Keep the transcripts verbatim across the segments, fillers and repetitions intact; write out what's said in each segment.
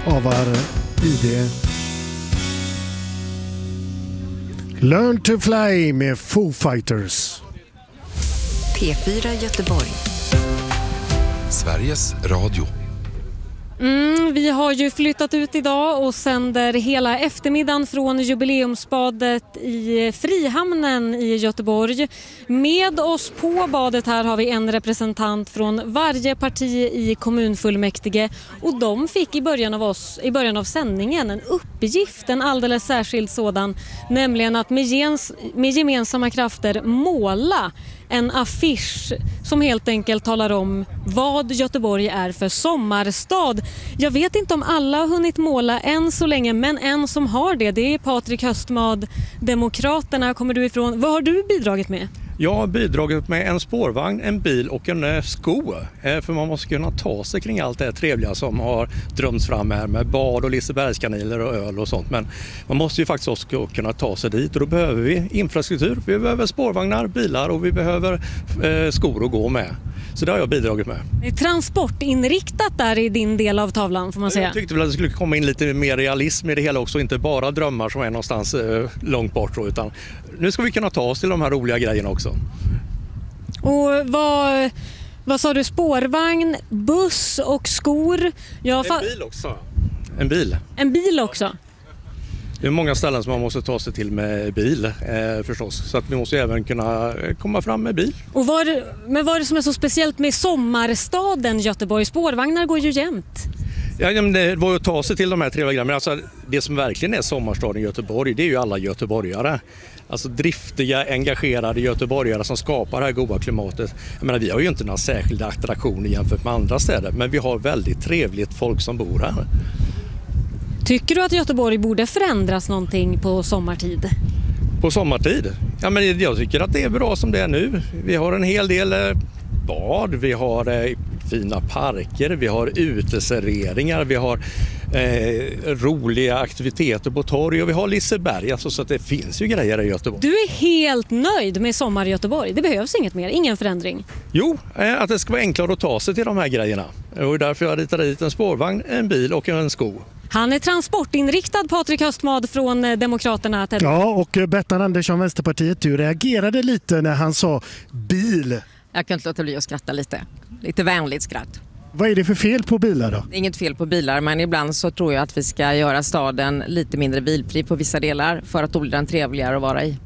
Avar Ide. Learn to fly med Foo Fighters. P fyra Göteborg. Sveriges Radio. Mm, vi har ju flyttat ut idag och sänder hela eftermiddagen från jubileumsbadet i Frihamnen i Göteborg. Med oss på badet här har vi en representant från varje parti i kommunfullmäktige, och de fick i början av oss i början av sändningen en uppgift, en alldeles särskild sådan, nämligen att med, gens, med gemensamma krafter måla en affisch som helt enkelt talar om vad Göteborg är för sommarstad. Jag vet inte om alla har hunnit måla än så länge, men en som har det, det är Patrik Höstmad, Demokraterna kommer du ifrån. Vad har du bidragit med? Jag har bidragit med en spårvagn, en bil och en eh, sko. Eh, för man måste kunna ta sig kring allt det här trevliga som har drömts fram här med bad och Lisebergskaniler och öl och sånt. Men man måste ju faktiskt också kunna ta sig dit, och då behöver vi infrastruktur. Vi behöver spårvagnar, bilar och vi behöver eh, skor att gå med. Så det har jag bidragit med. Det är transportinriktat där i din del av tavlan, får man säga. Jag tyckte väl att det skulle komma in lite mer realism i det hela också, inte bara drömmar som är någonstans eh, långt bort då, utan nu ska vi kunna ta oss till de här roliga grejerna också. Och vad, vad sa du, spårvagn, buss och skor? Jag en bil också. En bil. En bil också? Det är många ställen som man måste ta sig till med bil eh, förstås. Så att vi måste även kunna komma fram med bil. Och vad, men vad är det som är så speciellt med sommarstaden Göteborg? Spårvagnar går ju jämt. Ja, men det var ju att ta sig till de här trevliga grejerna. Men alltså, det som verkligen är sommarstaden Göteborg, det är ju alla göteborgare. Alltså driftiga, engagerade göteborgare som skapar det här goda klimatet. Jag menar, vi har ju inte några särskilda attraktioner jämfört med andra städer, men vi har väldigt trevligt folk som bor här. Tycker du att Göteborg borde förändras någonting på sommartid? På sommartid? Ja, men jag tycker att det är bra som det är nu. Vi har en hel del bad, vi har eh, fina parker, vi har uteserveringar, vi har eh, roliga aktiviteter på torg och vi har Liseberg. Alltså, så att det finns ju grejer i Göteborg. Du är helt nöjd med sommar i Göteborg? Det behövs inget mer, ingen förändring? Jo, eh, att det ska vara enklare att ta sig till de här grejerna. Och därför jag ritar dit en spårvagn, en bil och en sko. Han är transportinriktad, Patrik Höstmad från Demokraterna. Ja, och Bettan Andersson, Vänsterpartiet, du reagerade lite när han sa bil. Jag kan inte låta bli att skratta lite. Lite vänligt skratt. Vad är det för fel på bilar då? Det är inget fel på bilar, men ibland så tror jag att vi ska göra staden lite mindre bilfri på vissa delar för att då blir den trevligare att vara i.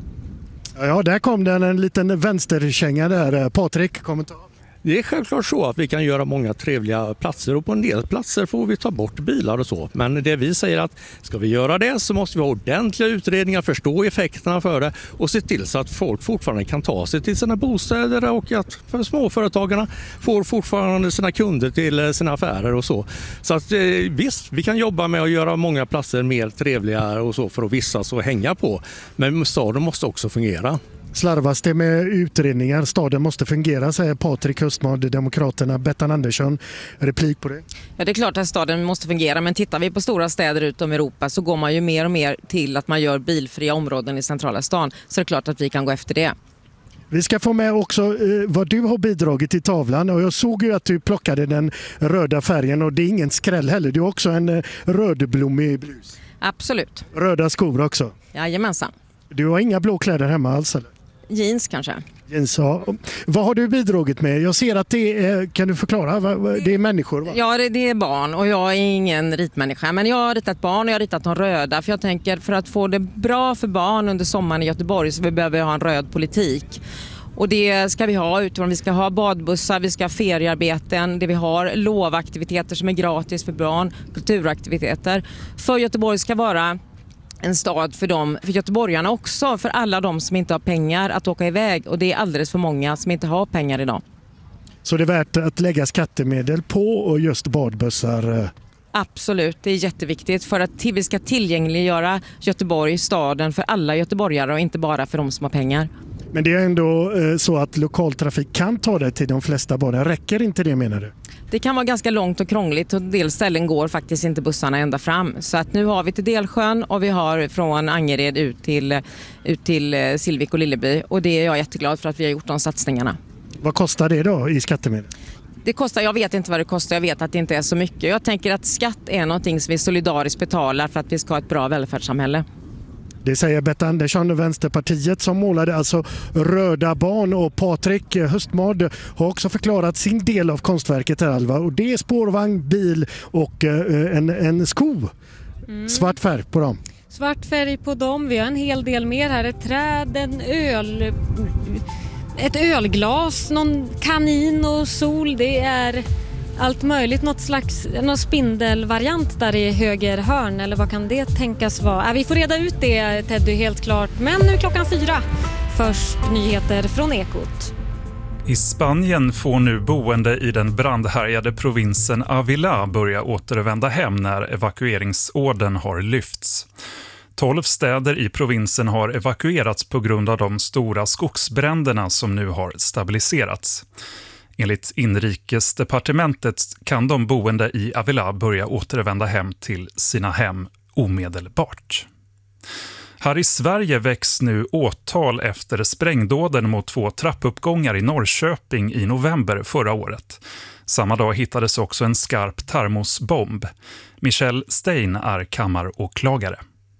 Ja, där kom den en liten vänsterkänga där. Patrik, kommentar? Det är självklart så att vi kan göra många trevliga platser och på en del platser får vi ta bort bilar och så. Men det vi säger att ska vi göra det så måste vi ha ordentliga utredningar, förstå effekterna för det och se till så att folk fortfarande kan ta sig till sina bostäder och att för småföretagarna får fortfarande sina kunder till sina affärer och så. Så att visst, vi kan jobba med att göra många platser mer trevliga och så för att vistas och hänga på. Men staden måste också fungera. Slarvas det med utredningar? Staden måste fungera, säger Patrik Höstmad, Demokraterna. Bettan Andersson, replik på det? Ja, det är klart att staden måste fungera, men tittar vi på stora städer utom Europa så går man ju mer och mer till att man gör bilfria områden i centrala stan. Så det är klart att vi kan gå efter det. Vi ska få med också eh, vad du har bidragit till tavlan, och jag såg ju att du plockade den röda färgen och det är ingen skräll heller. Du har också en eh, rödblommig blus. Absolut. Röda skor också. Jajamensan. Du har inga blå kläder hemma alls eller? Jeans kanske. Jeans, ja. Vad har du bidragit med? Jag ser att det är, kan du förklara? Det är människor, va? Ja, det, det är barn och jag är ingen ritmänniska. Men jag har ritat barn och jag har ritat de röda. För jag tänker för att få det bra för barn under sommaren i Göteborg så vi behöver ha en röd politik. Och det ska vi ha utifrån. Vi ska ha badbussar, vi ska ha feriearbeten, det vi har lovaktiviteter som är gratis för barn, kulturaktiviteter. För Göteborg ska vara en stad för dem, för göteborgarna också, för alla de som inte har pengar att åka iväg, och det är alldeles för många som inte har pengar idag. Så det är värt att lägga skattemedel på och just badbussar? Absolut, det är jätteviktigt för att vi ska tillgängliggöra Göteborg, staden, för alla göteborgare och inte bara för de som har pengar. Men det är ändå så att lokaltrafik kan ta det till de flesta baden. Räcker inte det, menar du? Det kan vara ganska långt och krångligt och en del ställen går faktiskt inte bussarna ända fram. Så att nu har vi till Delsjön och vi har från Angered ut till, ut till Silvik och Lilleby. Och det är jag jätteglad för att vi har gjort de satsningarna. Vad kostar det då i skattemedel? Det kostar, jag vet inte vad det kostar, jag vet att det inte är så mycket. Jag tänker att skatt är någonting som vi solidariskt betalar för att vi ska ha ett bra välfärdssamhälle. Det säger Bette Andersson, Vänsterpartiet, som målade alltså röda barn, och Patrik Höstmad har också förklarat sin del av konstverket här, Alva, och det är spårvagn, bil och en, en sko. Mm. Svart färg på dem. Svart färg på dem, vi har en hel del mer här, ett träd, en öl, ett ölglas, någon kanin och sol, det är allt möjligt, något slags någon spindelvariant där i höger hörn, eller vad kan det tänkas vara? Äh, vi får reda ut det, Teddy, helt klart. Men nu klockan fyra. Först nyheter från Ekot. I Spanien får nu boende i den brandhärjade provinsen Ávila börja återvända hem när evakueringsorden har lyfts. Tolv städer i provinsen har evakuerats på grund av de stora skogsbränderna som nu har stabiliserats. Enligt inrikesdepartementet kan de boende i Ávila börja återvända hem till sina hem omedelbart. Här i Sverige väcks nu åtal efter sprängdåden mot två trappuppgångar i Norrköping i november förra året. Samma dag hittades också en skarp termosbomb. Michelle Stein är kammaråklagare.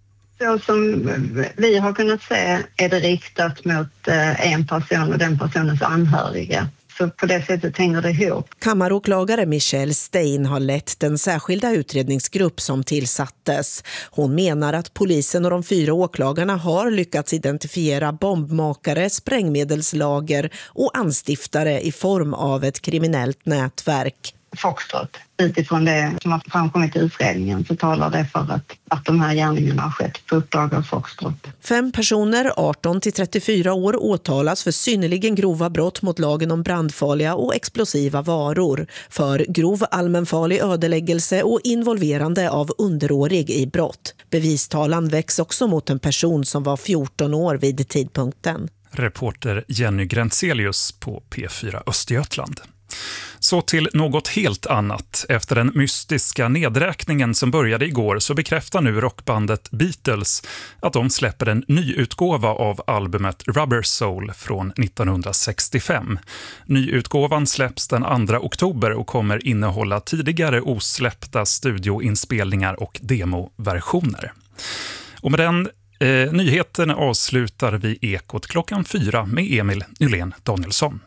Så som vi har kunnat se är det riktat mot en person och den personens anhöriga. Så på det sättet hänger det ihop. Kammaråklagare Michelle Stein har lett den särskilda utredningsgrupp som tillsattes. Hon menar att polisen och de fyra åklagarna har lyckats identifiera bombmakare, sprängmedelslager och anstiftare i form av ett kriminellt nätverk. Foxtrot. Utifrån det som har framkommit i utredningen så talar det för att, att de här gärningarna har skett på uppdrag av Foxtrot. Fem personer, arton till trettiofyra år, åtalas för synnerligen grova brott mot lagen om brandfarliga och explosiva varor, för grov allmänfarlig ödeläggelse och involverande av underårig i brott. Bevistalan väcks också mot en person som var fjorton år vid tidpunkten. Reporter Jenny Grentzelius på P fyra Östergötland. Så till något helt annat. Efter den mystiska nedräkningen som började igår så bekräftar nu rockbandet Beatles att de släpper en nyutgåva av albumet Rubber Soul från nittonhundrasextiofem. Nyutgåvan släpps den andra oktober och kommer innehålla tidigare osläppta studioinspelningar och demoversioner. Och med den eh, nyheten avslutar vi Ekot klockan fyra med Emil Nylén Danielsson.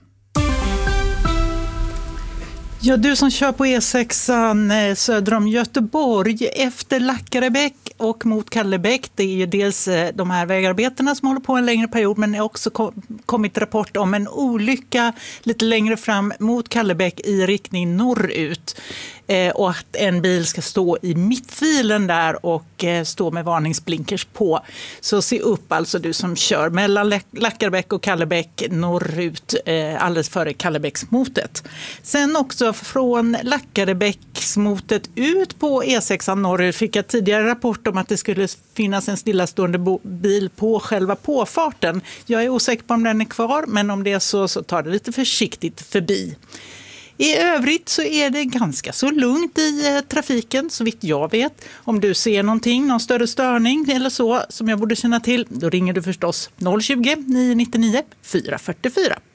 Ja, du som kör på E sex söder om Göteborg efter Lackarebäck och mot Kallebäck. Det är ju dels de här vägarbetena som håller på en längre period, men det har också kommit rapport om en olycka lite längre fram mot Kallebäck i riktning norrut. Eh, och att en bil ska stå i mittfilen där och eh, stå med varningsblinkers på. Så se upp alltså du som kör mellan Lackarebäck och Kallebäck norrut eh, alldeles före Kallebäcksmotet. Sen också från Lackarebäcksmotet ut på E sex norrut fick jag tidigare rapport om att det skulle finnas en stillastående bil på själva påfarten. Jag är osäker på om den är kvar, men om det är så så tar det lite försiktigt förbi. I övrigt så är det ganska så lugnt i eh, trafiken, så vitt jag vet. Om du ser någonting, någon större störning eller så som jag borde känna till, då ringer du förstås noll tjugo, nio nittionio, fyra fyrtiofyra.